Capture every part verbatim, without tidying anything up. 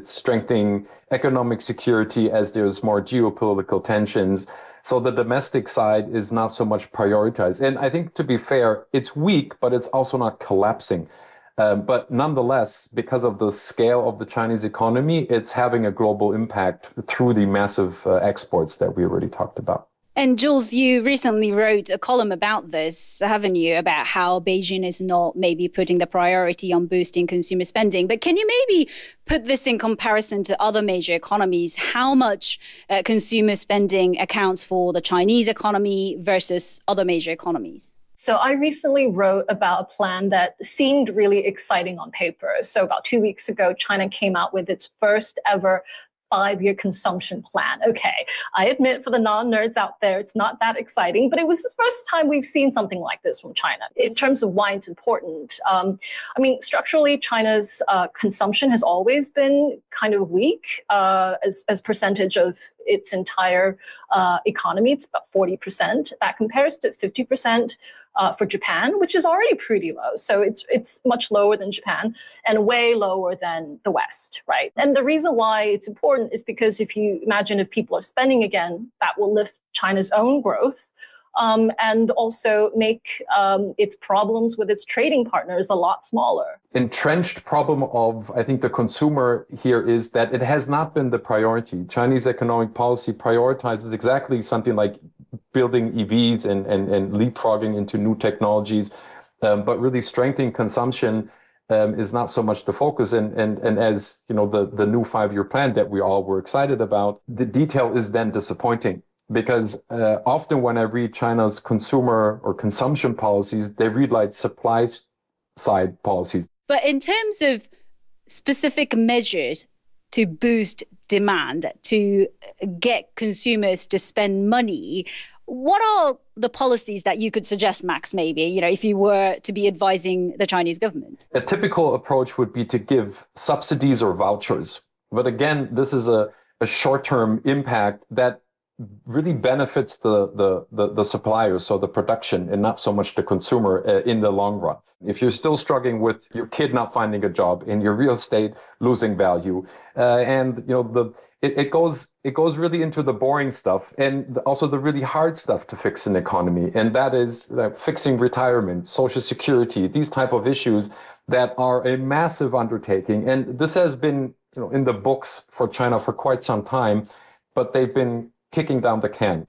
It's strengthening economic security as there's more geopolitical tensions. So the domestic side is not so much prioritized. And I think, to be fair, it's weak, but it's also not collapsing. Um, but nonetheless, because of the scale of the Chinese economy, it's having a global impact through the massive uh, exports that we already talked about. And Jules, you recently wrote a column about this, haven't you, about how Beijing is not maybe putting the priority on boosting consumer spending. But can you maybe put this in comparison to other major economies? How much uh, consumer spending accounts for the Chinese economy versus other major economies? So I recently wrote about a plan that seemed really exciting on paper. So about two weeks ago, China came out with its first ever five-year consumption plan. Okay, I admit, for the non-nerds out there, it's not that exciting, but it was the first time we've seen something like this from China. In terms of why it's important, um, I mean, structurally, China's uh, consumption has always been kind of weak uh, as, as percentage of its entire uh, economy. It's about forty percent. That compares to fifty percent Uh, for Japan, which is already pretty low. So it's it's much lower than Japan and way lower than the West, right? And the reason why it's important is because if you imagine if people are spending again, that will lift China's own growth um, and also make um, its problems with its trading partners a lot smaller. Entrenched problem of, I think, the consumer here is that it has not been the priority. Chinese economic policy prioritizes exactly something like building E Vs and, and, and leapfrogging into new technologies, um, but really strengthening consumption um, is not so much the focus. And, and, and as you know, the, the new five-year plan that we all were excited about, the detail is then disappointing. Because uh, often when I read China's consumer or consumption policies, they read like supply side policies. But in terms of specific measures to boost demand, to get consumers to spend money, what are the policies that you could suggest, Max, maybe, you know, if you were to be advising the Chinese government? A typical approach would be to give subsidies or vouchers. But again, this is a, a short-term impact that really benefits the, the, the, the suppliers, so the production, and not so much the consumer uh, in the long run. If you're still struggling with your kid not finding a job and your real estate losing value, uh, and you know the it, it goes it goes really into the boring stuff and also the really hard stuff to fix an economy, and that is uh, fixing retirement, social security, these type of issues that are a massive undertaking. And this has been you know in the books for China for quite some time, but they've been kicking down the can.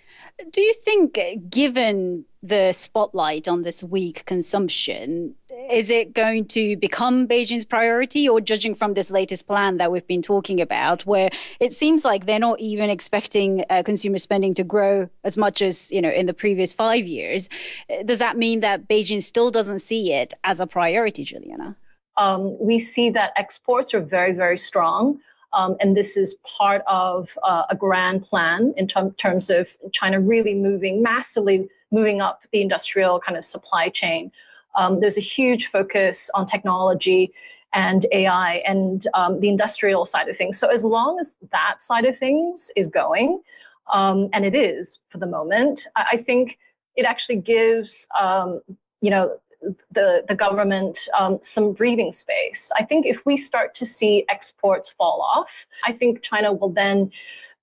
Do you think, given the spotlight on this weak consumption, is it going to become Beijing's priority? Or judging from this latest plan that we've been talking about, where it seems like they're not even expecting uh, consumer spending to grow as much as, you know, in the previous five years, does that mean that Beijing still doesn't see it as a priority, Juliana? Um, we see that exports are very, very strong. Um, and this is part of uh, a grand plan in term, terms of China really moving, massively moving up the industrial kind of supply chain. Um, there's a huge focus on technology and A I and um, the industrial side of things. So as long as that side of things is going, um, and it is for the moment, I, I think it actually gives, um, you know, the, the government um, some breathing space. I think if we start to see exports fall off, I think China will then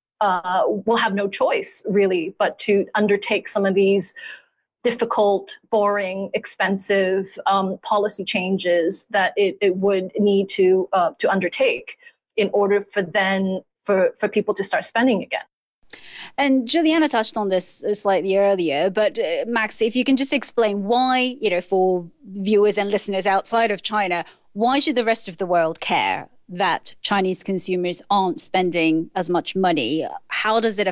uh, will have no choice really but to undertake some of these difficult, boring, expensive um, policy changes that it, it would need to uh, to undertake in order for then for, for people to start spending again. And Juliana touched on this slightly earlier, but uh, Max, if you can just explain why, you know, for viewers and listeners outside of China, why should the rest of the world care that Chinese consumers aren't spending as much money? How does it